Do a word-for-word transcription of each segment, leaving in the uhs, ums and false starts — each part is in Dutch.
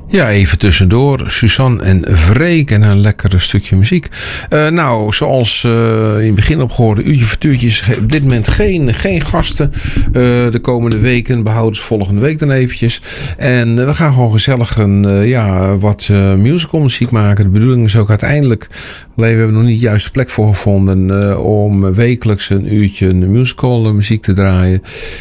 Ja, even tussendoor. Suzanne en Freek en een lekkere stukje muziek. Uh, nou, zoals uh, in het begin opgehoord, uurtje voor tuurtjes. Op dit moment geen, geen gasten. Uh, de komende weken behouden ze volgende week dan eventjes. En uh, we gaan gewoon gezellig een, uh, ja, wat uh, musical muziek maken. De bedoeling is ook uiteindelijk, alleen we hebben nog niet de juiste plek voor gevonden, uh, om wekelijks een uurtje een musical muziek te draaien.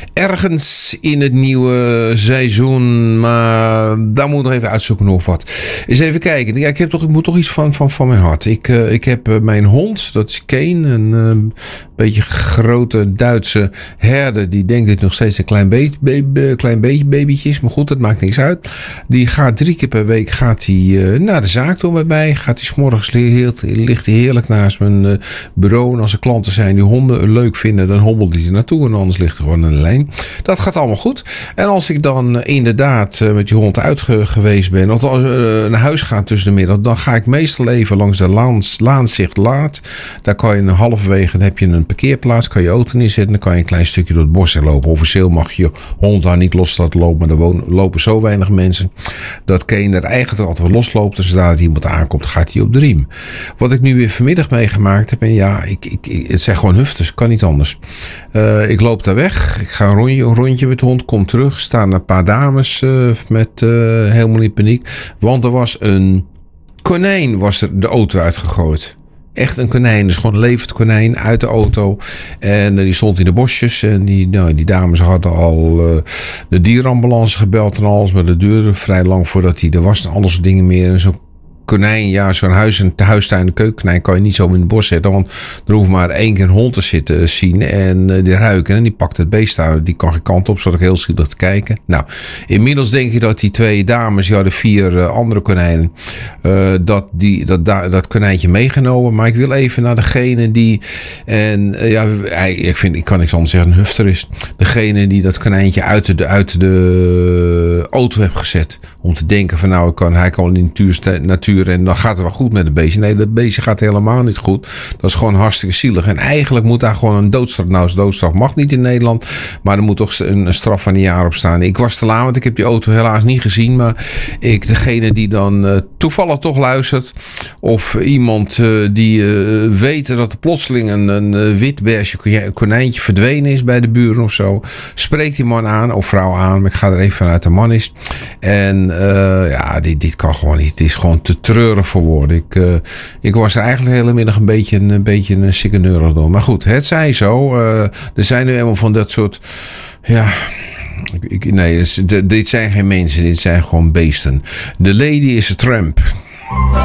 Ergens in het nieuwe seizoen, maar daar moet nog even uitzoeken of wat. Eens even kijken. Ja, ik, heb toch, ik moet toch iets van, van, van mijn hart. Ik, uh, ik heb uh, mijn hond, dat is Kane, een uh, beetje grote Duitse herder. Die denkt dat het nog steeds een klein beetje, baby, klein beetje babytje is. Maar goed, dat maakt niks uit. Die gaat drie keer per week gaat hij, uh, naar de zaak toe met mij. Gaat hij 's morgens ligt, ligt hij heerlijk naast mijn uh, bureau. En als er klanten zijn die honden leuk vinden, dan hobbelt hij er naartoe. En anders ligt er gewoon een lijn. Dat gaat allemaal goed. En als ik dan uh, inderdaad uh, met je hond uit geweest ben, of als uh, naar huis gaat tussen de middag, dan ga ik meestal even langs de Laans, Laanzicht Laat. Daar kan je een halverwege, dan heb je een parkeerplaats, kan je auto neerzetten, dan kan je een klein stukje door het bos heen lopen. Officieel mag je hond daar niet los laten lopen, maar er wonen, lopen zo weinig mensen dat Kane er eigenlijk altijd wel losloopt. Dus zodra er iemand aankomt, gaat hij op de riem. Wat ik nu weer vanmiddag meegemaakt heb, en ja, ik, ik, ik, het zijn gewoon huftes, kan niet anders. Uh, ik loop daar weg, ik ga een rondje, een rondje met de hond, kom terug, staan een paar dames uh, met uh, helemaal in paniek, want er was een konijn, was er de auto uitgegooid. Echt een konijn, dus gewoon een levend konijn uit de auto. En uh, die stond in de bosjes. En die, nou, die dames hadden al uh, de dierenambulance gebeld en alles. Maar dat duurde vrij lang voordat hij er was. En alles soort dingen meer. En zo'n konijn, ja, zo'n huis, een huistuin, een keukenkonijn kan je niet zo in het bos zetten. Want er hoeft maar één keer een hond te zitten zien en uh, die ruiken. En die pakt het beest uit. Die kan geen kant op, zodat ik heel zielig te kijken. Nou, inmiddels denk je dat die twee dames, die hadden vier uh, andere konijnen, uh, dat, die, dat, dat, dat konijntje meegenomen. Maar ik wil even naar degene die, en uh, ja, ik vind, ik kan niks anders zeggen, een hufter is. Degene die dat konijntje uit de, uit de auto heeft gezet. Om te denken van nou, kan, hij kan in de natuur en dan gaat het wel goed met het beestje. Nee, dat beestje gaat helemaal niet goed. Dat is gewoon hartstikke zielig. En eigenlijk moet daar gewoon een doodstraf. Nou, doodstraf mag niet in Nederland. Maar er moet toch een, een straf van een jaar op staan. Ik was te laat, want ik heb die auto helaas niet gezien. Maar ik, degene die dan uh, toevallig toch luistert. Of iemand uh, die uh, weet dat er plotseling een, een uh, wit beige konijntje verdwenen is bij de buren of zo. Spreekt die man aan of vrouw aan. Maar ik ga er even vanuit de man is. En uh, ja, dit, dit kan gewoon niet. Het is gewoon te treurig voor woorden. Ik, uh, ik was er eigenlijk de hele middag een beetje een, een, beetje een sikkeneurig door. Maar goed, het zij zo. Uh, er zijn nu eenmaal van dat soort, ja, ik, nee, dit, dit zijn geen mensen. Dit zijn gewoon beesten. The Lady is a Tramp.